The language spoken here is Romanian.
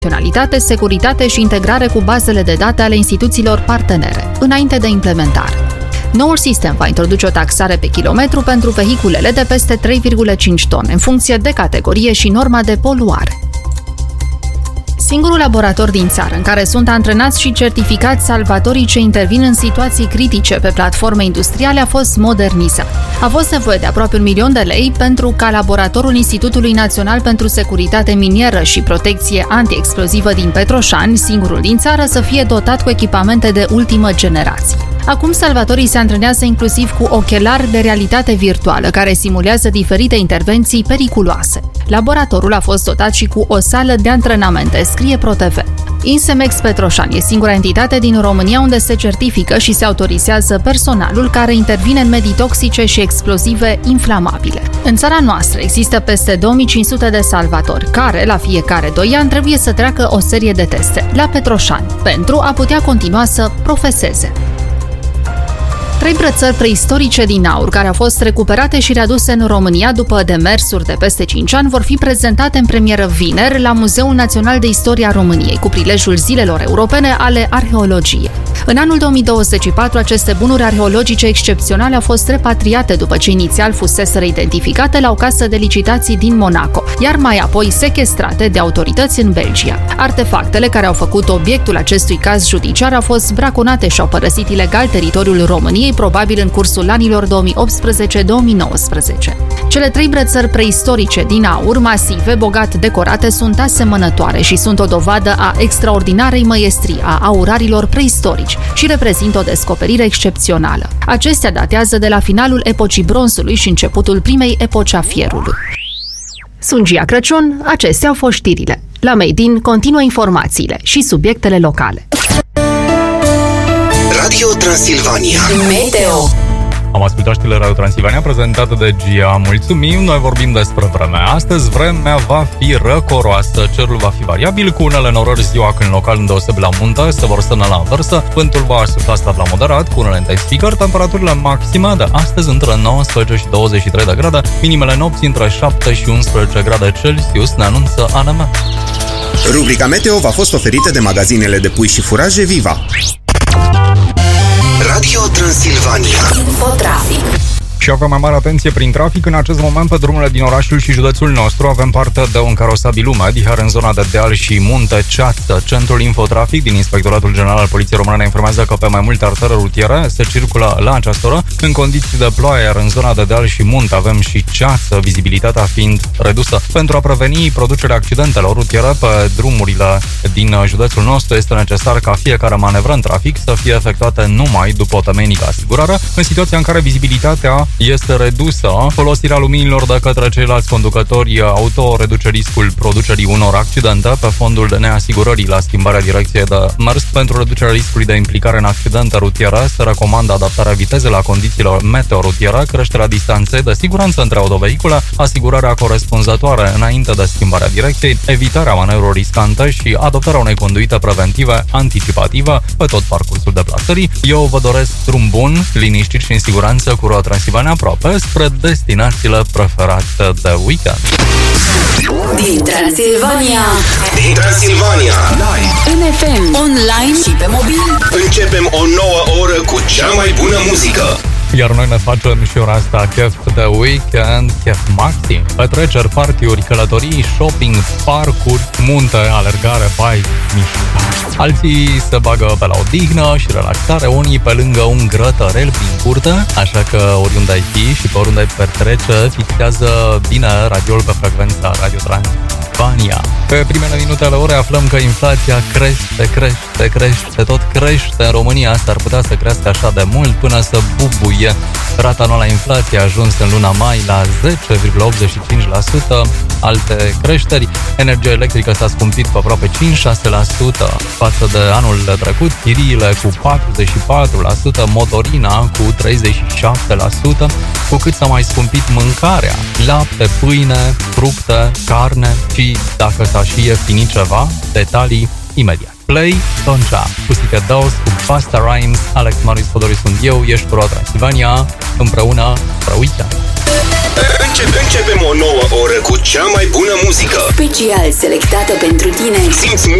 funcționalitate, securitate și integrare cu bazele de date ale instituțiilor partenere, înainte de implementare. Noul sistem va introduce o taxare pe kilometru pentru vehiculele de peste 3,5 tone, în funcție de categorie și norma de poluare. Singurul laborator din țară în care sunt antrenați și certificați salvatorii ce intervin în situații critice pe platforme industriale a fost modernizat. A fost nevoie de aproape 1 milion de lei pentru ca laboratorul Institutului Național pentru Securitate Minieră și Protecție Antiexplozivă din Petroșani, singurul din țară, să fie dotat cu echipamente de ultimă generație. Acum salvatorii se antrenează inclusiv cu ochelari de realitate virtuală, care simulează diferite intervenții periculoase. Laboratorul a fost dotat și cu o sală de antrenamente, scrie ProTV. Insemex Petroșani e singura entitate din România unde se certifică și se autorizează personalul care intervine în medii toxice și explozive inflamabile. În țara noastră există peste 2500 de salvatori, care, la fiecare 2 ani, trebuie să treacă o serie de teste la Petroșani, pentru a putea continua să profeseze. 3 brățări preistorice din aur, care au fost recuperate și readuse în România după demersuri de peste 5 ani, vor fi prezentate în premieră vineri la Muzeul Național de Istoria României, cu prilejul Zilelor Europene ale Arheologiei. În anul 2024, aceste bunuri arheologice excepționale au fost repatriate după ce inițial fuseseră identificate la o casă de licitații din Monaco, iar mai apoi sechestrate de autorități în Belgia. Artefactele care au făcut obiectul acestui caz judiciar au fost braconate și au părăsit ilegal teritoriul României, probabil în cursul anilor 2018-2019. Cele 3 brățări preistorice din aur, masive, bogat decorate, sunt asemănătoare și sunt o dovadă a extraordinarei măiestrii a aurarilor preistorici și reprezintă o descoperire excepțională. Acestea datează de la finalul epocii bronzului și începutul primei epoci a fierului. Sunt Gia Crăciun, acestea au fost știrile. La Made in continuă informațiile și subiectele locale. Radio Transilvania Meteo. Am ascultat știrile Radio Transilvania prezentate de Gia. Mulțumim, noi vorbim despre vreme. Astăzi vremea va fi răcoroasă, cerul va fi variabil, cu unele norări ziua când local îndeosebi la munte se vor stăna la învărsă, vântul va sufla stat la moderat, cu unele intensificări, temperaturile maxime de astăzi între 19 și 23 de grade, minimele nopții între 7 și 11 grade Celsius, ne anunță ANM. Rubrica Meteo v-a fost oferită de magazinele de pui și furaje Viva. Radio Transilvania. Infotrafic. Și avem mai mare atenție prin trafic. În acest moment, pe drumurile din orașul și județul nostru, avem parte de un carosabil umed, iar în zona de deal și munte Ceață. Centrul Infotrafic din Inspectoratul General al Poliției Române ne informează că pe mai multe artere rutiere se circulă la această oră în condiții de ploaie, iar în zona de deal și munte avem și Ceață, vizibilitatea fiind redusă. Pentru a preveni producerea accidentelor rutiere pe drumurile din județul nostru, este necesar ca fiecare manevră în trafic să fie efectuată numai după o temeinică asigurare. În situația în care vizibilitatea este redusă, folosirea luminilor de către ceilalți conducători auto reduce riscul producerii unor accidente pe fondul de neasigurării la schimbarea direcției de mers. Pentru reducerea riscului de implicare în accidente rutiere se recomandă adaptarea vitezei la condițiile meteo-rutiere, creșterea distanței de siguranță între autovehicule, asigurarea corespunzătoare înainte de schimbarea direcției, evitarea manevrelor riscante și adoptarea unei conduite preventive anticipative pe tot parcursul deplasării. Eu vă doresc drum bun, liniștit și în siguranță cu Roa Transilvania aproape spre destinațiile preferate de weekend. Din Transilvania. Din Transilvania. Live. În FM, online și pe mobil. Începem o nouă oră cu cea mai bună muzică. Iar noi ne facem și ora asta chef de weekend, chef maxim. Petreceri, party-uri, călătorii, shopping, parcuri, munte, alergare, bike, mișcare. Alții se bagă pe la odihnă și relaxare, unii pe lângă un grătărel prin curte, așa că oriunde ai fi și pe oriunde ai petrece, fixează bine radioul pe frecvența Radio Transilvania. Pe primele minute ale orei aflăm că inflația crește, tot crește în România. Asta ar putea să crească așa de mult până să bubuie. Rata anuală a inflației a ajuns în luna mai la 10,85%. Alte creșteri: energia electrică s-a scumpit cu aproape 5-6% față de anul trecut, chiriile cu 44%, motorina cu 37%, cu cât s-a mai scumpit mâncarea, lapte, pâine, fructe, carne și dacă s-a și ieftinit ceva, detalii imediat. Play, Toncea, Pussycat Dolls cu Busta Rhymes, Alex Marius Fodori sunt eu, ești Pro Transilvania, împreună spre weekend. Începem o nouă oră cu cea mai bună muzică. Special selectată pentru tine. Simți